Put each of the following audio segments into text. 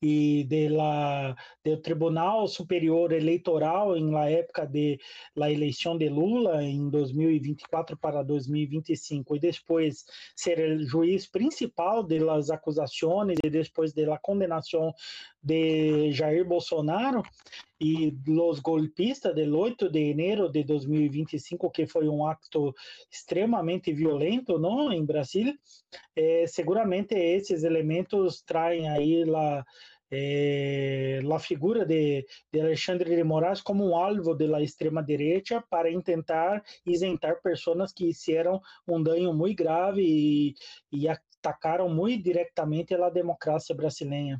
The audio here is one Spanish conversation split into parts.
e do Tribunal Superior Eleitoral em la época de la eleição de Lula em 2024 para 2025 e depois ser o juiz principal das acusações e depois da condenação de Jair Bolsonaro e os golpistas del 8 de enero de 2025, que foi um acto extremamente violento, não, em Brasil, seguramente esses elementos traem aí a figura de Alexandre de Moraes como um alvo da extrema-direita para tentar isentar pessoas que fizeram um dano muito grave e atacaram muito diretamente a democracia brasileña.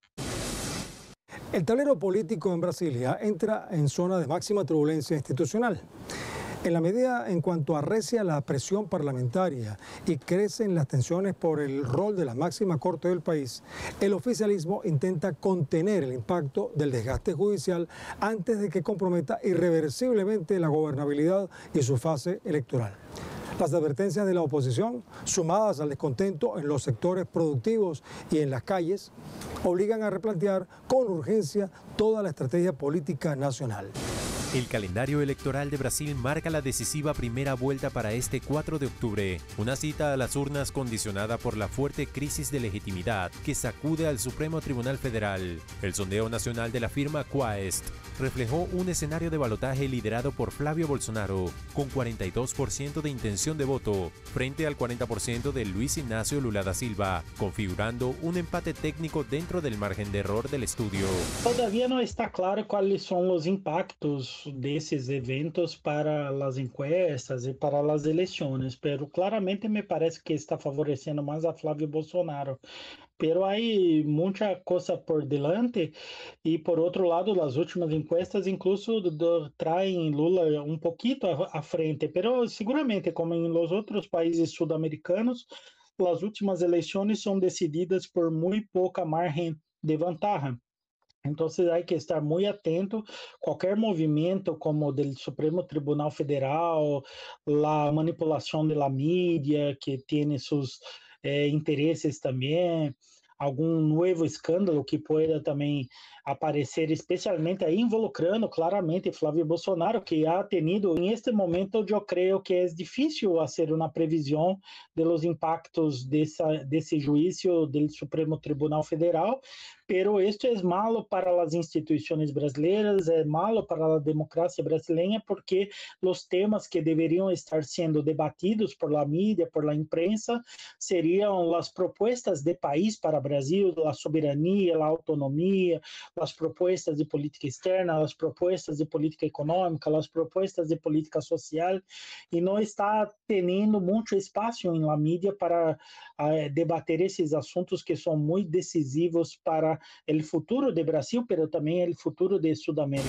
El tablero político en Brasilia entra en zona de máxima turbulencia institucional. En la medida en cuanto arrecia la presión parlamentaria y crecen las tensiones por el rol de la máxima corte del país, el oficialismo intenta contener el impacto del desgaste judicial antes de que comprometa irreversiblemente la gobernabilidad y su fase electoral. Las advertencias de la oposición, sumadas al descontento en los sectores productivos y en las calles, obligan a replantear con urgencia toda la estrategia política nacional. El calendario electoral de Brasil marca la decisiva primera vuelta para este 4 de octubre, una cita a las urnas condicionada por la fuerte crisis de legitimidad que sacude al Supremo Tribunal Federal. El sondeo nacional de la firma Quaest reflejó un escenario de balotaje liderado por Flávio Bolsonaro, con 42% de intención de voto, frente al 40% de Luis Ignacio Lula da Silva, configurando un empate técnico dentro del margen de error del estudio. Todavía no está claro cuáles son los impactos desses eventos para as encuestas e para as eleições, pero claramente me parece que está favorecendo mais a Flávio Bolsonaro. Pero hay mucha cosa por delante y por otro lado las últimas encuestas incluso traen Lula un poquito a frente, pero seguramente como en los otros países sudamericanos, las últimas elecciones son decididas por muy poca margen de ventaja. Entonces hay que estar muy atento. Cualquier movimiento como del Supremo Tribunal Federal, la manipulación de la media que tiene sus intereses também, algum novo escândalo que pueda também aparecer, especialmente aí involucrando claramente Flávio Bolsonaro, que ha tenido, em este momento, eu creio que é difícil fazer uma previsão de los impactos desse juízo do Supremo Tribunal Federal, pero esto es malo para las instituciones brasileñas, es malo para la democracia brasileña, porque los temas que deberían estar siendo debatidos por la media, por la imprensa, serían las propuestas de país para Brasil, la soberanía, la autonomía, las propuestas de política externa, las propuestas de política económica, las propuestas de política social, y no está teniendo mucho espacio en la media para debater esses asuntos que são muito decisivos para o futuro de Brasil, pero também o futuro de Sudamérica.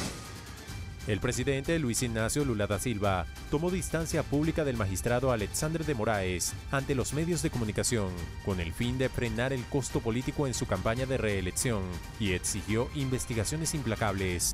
El presidente Luis Ignacio Lula da Silva tomó distancia pública del magistrado Alexandre de Moraes ante los medios de comunicación, con el fin de frenar el costo político en su campaña de reelección, y exigió investigaciones implacables.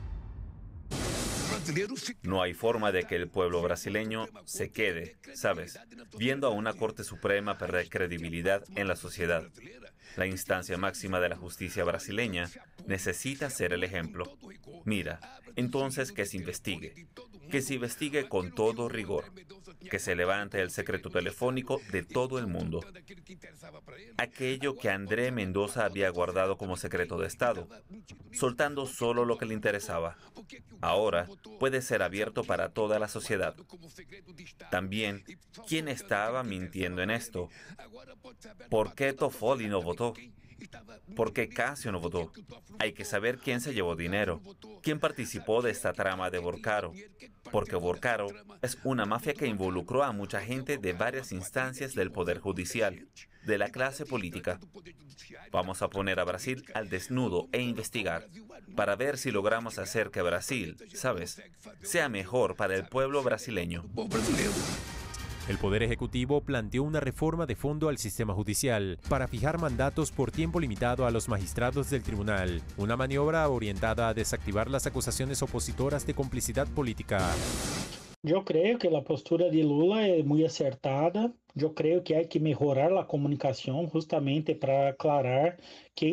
No hay forma de que el pueblo brasileño se quede, ¿sabes?, viendo a una Corte Suprema perder credibilidad en la sociedad. La instancia máxima de la justicia brasileña necesita ser el ejemplo. Mira, entonces que se investigue con todo rigor, que se levante el secreto telefónico de todo el mundo. Aquello que André Mendoza había guardado como secreto de Estado, soltando solo lo que le interesaba. Ahora puede ser abierto para toda la sociedad. También, ¿quién estaba mintiendo en esto? ¿Por qué Toffoli no votó? ¿Por qué Casio no votó? Hay que saber quién se llevó dinero, quién participó de esta trama de Borcaro, porque Borcaro es una mafia que involucró a mucha gente de varias instancias del Poder Judicial, de la clase política. Vamos a poner a Brasil al desnudo e investigar, para ver si logramos hacer que Brasil, ¿sabes?, sea mejor para el pueblo brasileño. El Poder Ejecutivo planteó una reforma de fondo al sistema judicial para fijar mandatos por tiempo limitado a los magistrados del tribunal, una maniobra orientada a desactivar las acusaciones opositoras de complicidad política. Eu creio que a postura de Lula é muito acertada. Eu creio que há que melhorar a comunicação justamente para aclarar quem